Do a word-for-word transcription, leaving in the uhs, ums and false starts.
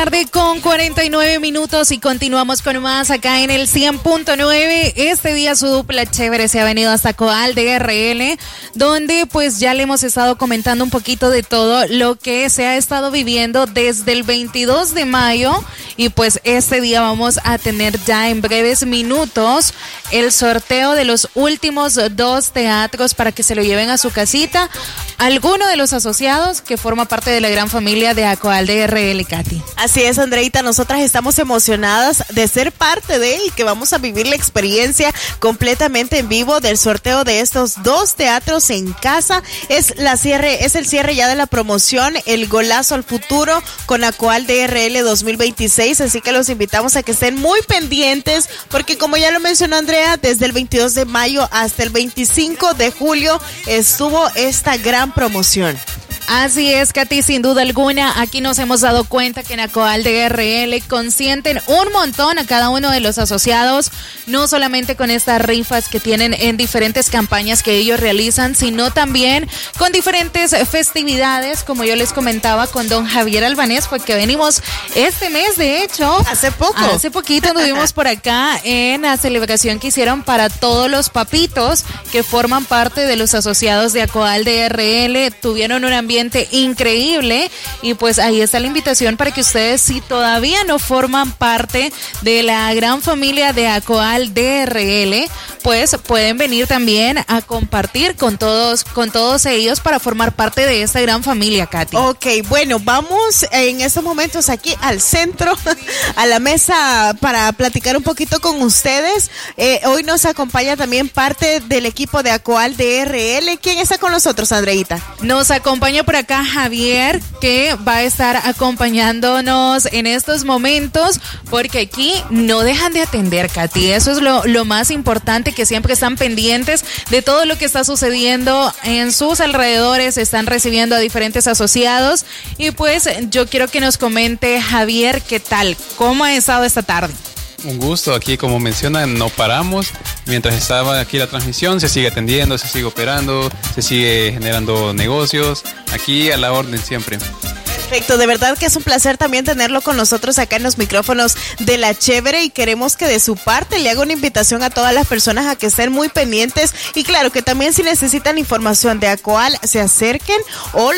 Tarde con cuarenta y nueve minutos y continuamos con más acá en el cien punto nueve. Este día su dupla chévere se ha venido hasta Coal D R L, donde pues ya le hemos estado comentando un poquito de todo lo que se ha estado viviendo desde el veintidós de mayo y pues este día vamos a tener ya en breves minutos el sorteo de los últimos dos teatros para que se lo lleven a su casita alguno de los asociados que forma parte de la gran familia de Acoal D R L, Katy. Así es, Andreita, nosotras estamos emocionadas de ser parte de y que vamos a vivir la experiencia completamente en vivo del sorteo de estos dos teatros en casa. Es la cierre, es el cierre ya de la promoción, el golazo al futuro con Acoal D R L dos mil veintiséis, así que los invitamos a que estén muy pendientes porque como ya lo mencionó Andrea, desde el veintidós de mayo hasta el veinticinco de julio estuvo esta gran promoción. Así es, Katy, sin duda alguna, aquí nos hemos dado cuenta que en Acoal D R L consienten un montón a cada uno de los asociados, no solamente con estas rifas que tienen en diferentes campañas que ellos realizan, sino también con diferentes festividades, como yo les comentaba con don Javier Albanés, porque venimos este mes, de hecho. Hace poco. Hace poquito anduvimos por acá en la celebración que hicieron para todos los papitos que forman parte de los asociados de Acoal D R L, tuvieron un ambiente increíble y pues ahí está la invitación para que ustedes, si todavía no forman parte de la gran familia de Acoal D R L, pues pueden venir también a compartir con todos con todos ellos para formar parte de esta gran familia, Katy. Ok, bueno, vamos en estos momentos aquí al centro, a la mesa para platicar un poquito con ustedes. Eh, hoy nos acompaña también parte del equipo de Acoal D R L. ¿Quién está con nosotros, Andreita? Nos acompaña por acá Javier, que va a estar acompañándonos en estos momentos, porque aquí no dejan de atender, Katy. Eso es lo, lo más importante, que siempre están pendientes de todo lo que está sucediendo en sus alrededores, están recibiendo a diferentes asociados. Y pues yo quiero que nos comente, Javier, ¿qué tal? ¿Cómo ha estado esta tarde? Un gusto, aquí como mencionan, no paramos. Mientras estaba aquí la transmisión, se sigue atendiendo, se sigue operando, se sigue generando negocios. Aquí a la orden siempre. Perfecto, de verdad que es un placer también tenerlo con nosotros acá en los micrófonos de La Chévere y queremos que de su parte le haga una invitación a todas las personas a que estén muy pendientes y claro que también si necesitan información de Acoal se acerquen o